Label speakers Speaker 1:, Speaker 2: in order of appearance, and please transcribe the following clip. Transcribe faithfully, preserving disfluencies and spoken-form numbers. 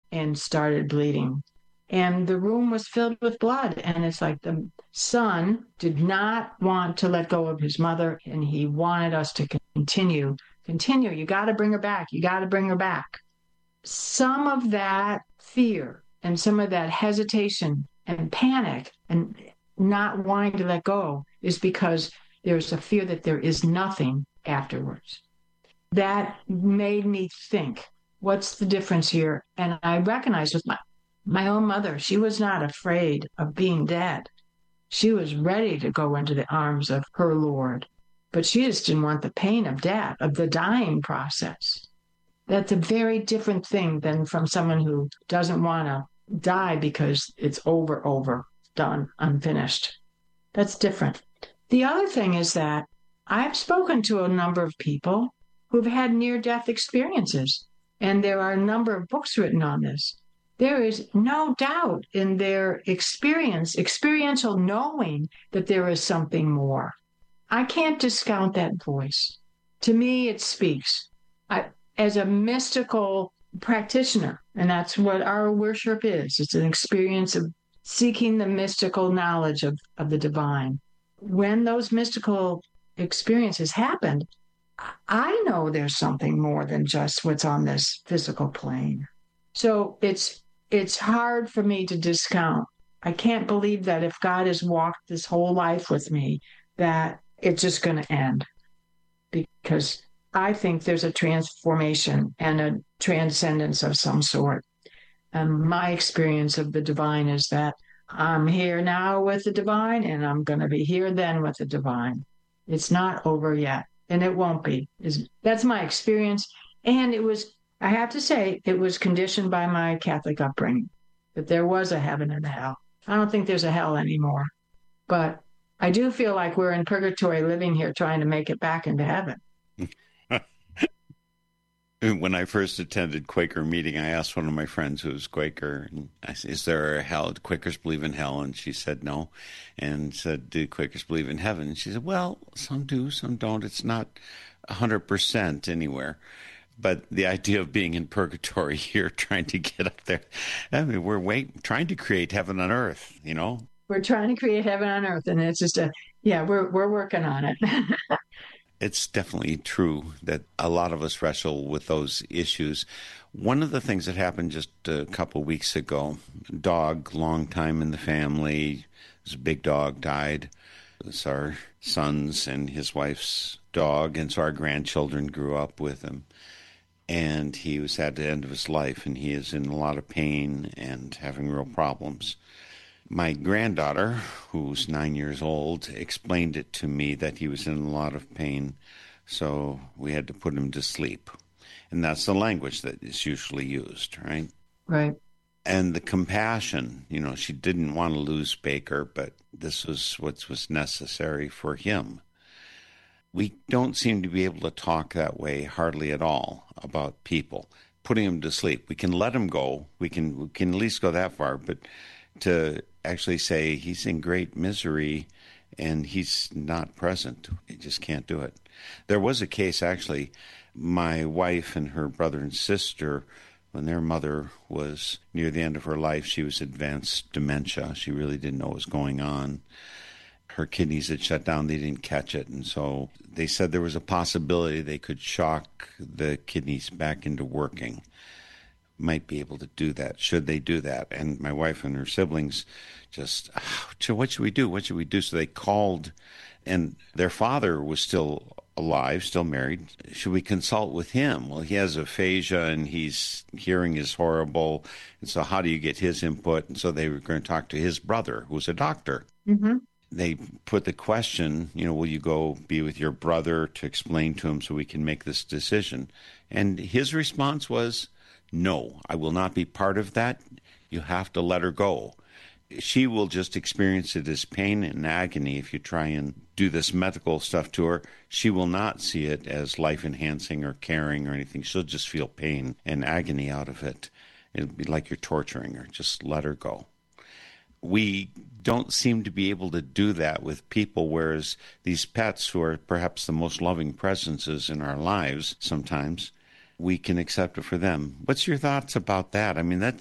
Speaker 1: and started bleeding. And the room was filled with blood. And it's like the son did not want to let go of his mother, and he wanted us to continue. Continue. You got to bring her back. You got to bring her back. Some of that fear and some of that hesitation and panic and not wanting to let go is because there's a fear that there is nothing afterwards. That made me think, what's the difference here? And I recognized with my, my own mother, she was not afraid of being dead. She was ready to go into the arms of her Lord, but she just didn't want the pain of death, of the dying process. That's a very different thing than from someone who doesn't want to die because it's over, over, done, unfinished. That's different. The other thing is that I've spoken to a number of people who've had near-death experiences, and there are a number of books written on this. There is no doubt in their experience, experiential knowing that there is something more. I can't discount that voice. To me, it speaks. I, as a mystical practitioner, and that's what our worship is. It's an experience of seeking the mystical knowledge of, of the divine. When those mystical experiences happened, I know there's something more than just what's on this physical plane. So it's it's hard for me to discount. I can't believe that if God has walked this whole life with me, that it's just going to end. Because I think there's a transformation and a transcendence of some sort. And my experience of the divine is that I'm here now with the divine, and I'm going to be here then with the divine. It's not over yet, and it won't be. Is That's my experience. And it was, I have to say, it was conditioned by my Catholic upbringing, that there was a heaven and a hell. I don't think there's a hell anymore, but I do feel like we're in purgatory living here trying to make it back into heaven.
Speaker 2: When I first attended Quaker meeting, I asked one of my friends who was Quaker, and I said, is there a hell? Do Quakers believe in hell? And she said no. And said, do Quakers believe in heaven? And she said, well, some do, some don't. It's not one hundred percent anywhere. But the idea of being in purgatory here, trying to get up there, I mean, we're wait, trying to create heaven on earth, you know?
Speaker 1: We're trying to create heaven on earth, and it's just a, yeah, we're we're working on it.
Speaker 2: It's definitely true that a lot of us wrestle with those issues. One of the things that happened just a couple of weeks ago, dog, long time in the family, it was a big dog, died. It's our son's and his wife's dog, and so our grandchildren grew up with him. And he was at the end of his life, and he is in a lot of pain and having real problems. My granddaughter, who's nine years old, explained it to me that he was in a lot of pain, so we had to put him to sleep. And that's the language that is usually used, right?
Speaker 1: Right.
Speaker 2: And the compassion, you know, she didn't want to lose Baker, but this was what was necessary for him. We don't seem to be able to talk that way hardly at all about people. Putting him to sleep. We can let him go. We can, we can at least go that far, but to actually say he's in great misery and he's not present, you just can't do it. There was a case, actually, my wife and her brother and sister, when their mother was near the end of her life, she was advanced dementia. She really didn't know what was going on. Her kidneys had shut down. They didn't catch it. And so they said there was a possibility they could shock the kidneys back into working. Might be able to do that. Should they do that? And my wife and her siblings just, oh, what should we do? What should we do? So they called, and their father was still alive, still married. Should we consult with him? Well, he has aphasia and he's hearing is horrible. And so how do you get his input? And so they were going to talk to his brother, who was a doctor.
Speaker 1: Mm-hmm.
Speaker 2: They put the question, you know, will you go be with your brother to explain to him so we can make this decision? And his response was, no, I will not be part of that. You have to let her go. She will just experience it as pain and agony if you try and do this medical stuff to her. She will not see it as life-enhancing or caring or anything. She'll just feel pain and agony out of it. It'll be like you're torturing her. Just let her go. We don't seem to be able to do that with people, whereas these pets, who are perhaps the most loving presences in our lives sometimes, we can accept it for them. What's your thoughts about that? I mean, that